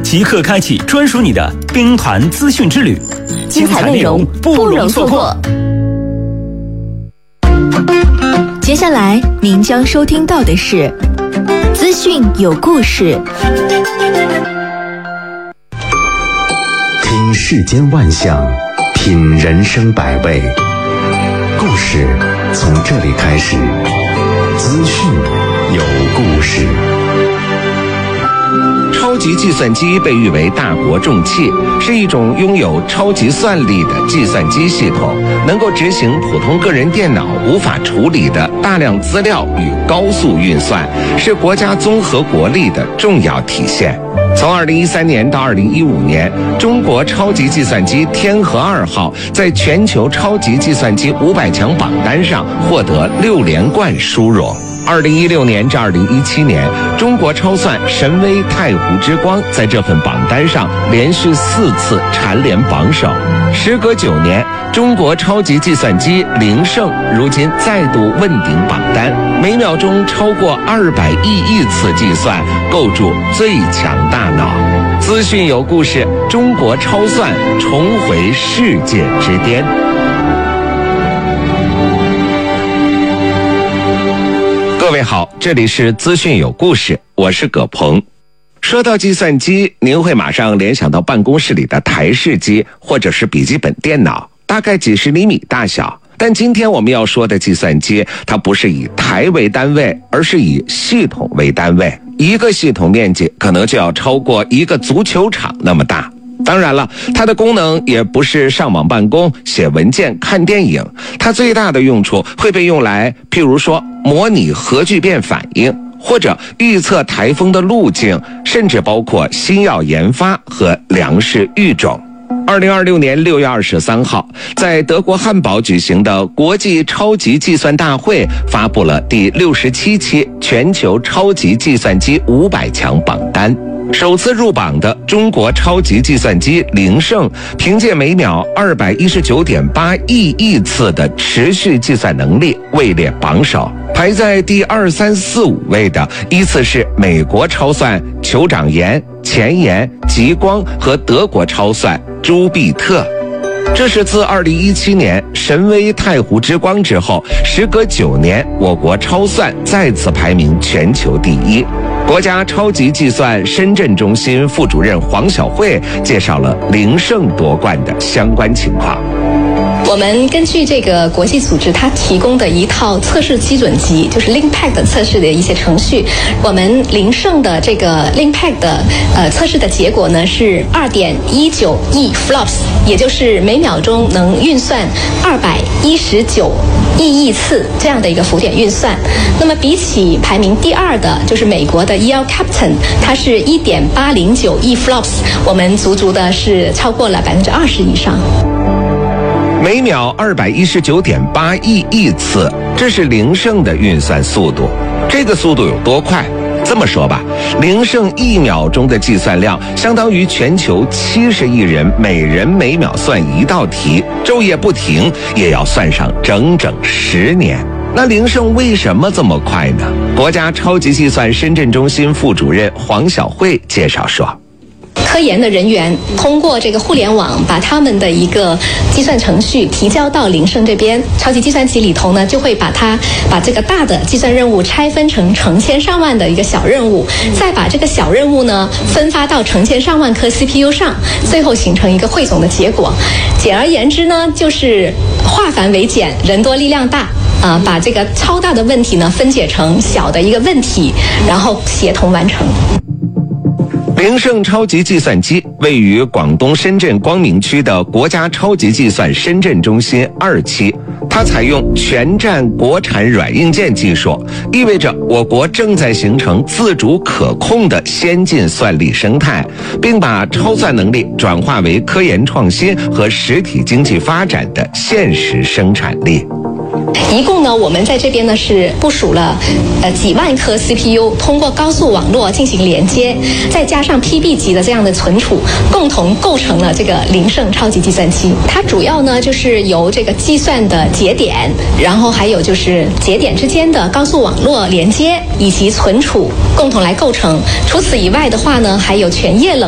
即刻开启专属你的兵团资讯之旅， 精彩内容不容错过。接下来您将收听到的是资讯有故事。 听世间万象，品人生百味，故事从这里开始。资讯有故事。 超级计算机被誉为大国重器，是一种拥有超级算力的计算机系统，能够执行普通个人电脑无法处理的大量资料与高速运算，是国家综合国力的重要体现。从2013年到2015年，中国超级计算机天河2号在全球超级计算机500强榜单上获得6连冠殊荣。2016年至2017年，中国超算神威太湖之光在这份榜单上连续4次蝉联榜首。时隔9年，中国超级计算机灵胜如今再度问鼎榜单，每秒钟超过200亿次计算，构筑最强大脑。资讯有故事，中国超算重回世界之巅。各位好，这里是资讯有故事，我是葛鹏。说到计算机，您会马上联想到办公室里的台式机或者是笔记本电脑，大概几十厘米大小。但今天我们要说的计算机，它不是以台为单位，而是以系统为单位。一个系统面积可能就要超过一个足球场那么大。当然了，它的功能也不是上网办公、写文件、看电影，它最大的用处会被用来，譬如说模拟核聚变反应，或者预测台风的路径，甚至包括新药研发和粮食育种。2026年6月23号，在德国汉堡举行的国际超级计算大会发布了第67期全球超级计算机500强榜单。首次入榜的中国超级计算机灵胜，凭借每秒219.8亿次的持续计算能力位列榜首。排在第2、3、4、5位的依次是美国超算酋长岩、前沿、极光和德国超算朱庇特。这是自2017年神威太湖之光之后，时隔9年，我国超算再次排名全球第一。国家超级计算深圳中心副主任黄晓慧介绍了灵胜夺冠的相关情况。 我们根据这个国际组织它提供的一套测试基准集，就是 LINPACK 测试的一些程序，我们灵胜的这个 LINPACK 的测试的结果呢是2.19亿 flops， 也就是每秒钟能运算219亿次这样的一个浮点运算。那么比起排名第2的就是美国的 EL Captain， 它是1.809亿 flops， 我们足足的是超过了20%以上。 每秒219.8亿次，这是灵胜的运算速度。这个速度有多快？这么说吧，灵胜1秒钟的计算量相当于全球70亿人每人每秒算1道题，昼夜不停也要算上整整10年。那灵胜为什么这么快呢？国家超级计算深圳中心副主任黄晓慧介绍说， 科研的人员通过这个互联网把他们的一个计算程序提交到灵胜这边，超级计算机里头呢就会把这个大的计算任务拆分成成千上万的一个小任务，再把这个小任务呢分发到成千上万颗 CPU 上，最后形成一个汇总的结果。简而言之呢，就是化繁为简，人多力量大。把这个超大的问题呢分解成小的一个问题，然后协同完成。 灵胜超级计算机位于广东深圳光明区的国家超级计算深圳中心2期，它采用全站国产软硬件技术，意味着我国正在形成自主可控的先进算力生态，并把超算能力转化为科研创新和实体经济发展的现实生产力。 一共呢，我们在这边呢是部署了几万颗 CPU， 通过高速网络进行连接，再加上 PB 级的这样的存储，共同构成了这个灵胜超级计算机。它主要呢就是由这个计算的节点，然后还有就是节点之间的高速网络连接以及存储共同来构成。除此以外的话呢，还有全液冷